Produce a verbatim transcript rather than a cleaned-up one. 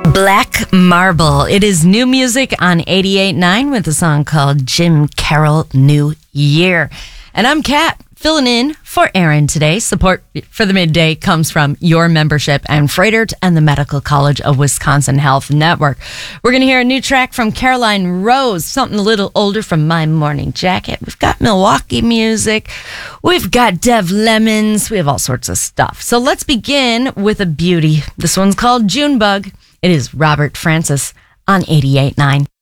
Black Marble. It is new music on eighty-eight point nine with a song called Jim Carroll New Year. And I'm Kat, filling in for Aaron today. Support for the midday comes from your membership and Freightert and the Medical College of Wisconsin Health Network. We're going to hear a new track from Caroline Rose, something a little older from My Morning Jacket. We've got Milwaukee music. We've got Dev Lemons. We have all sorts of stuff. So let's begin with a beauty. This one's called Junebug. It is Robert Francis on eighty-eight point nine.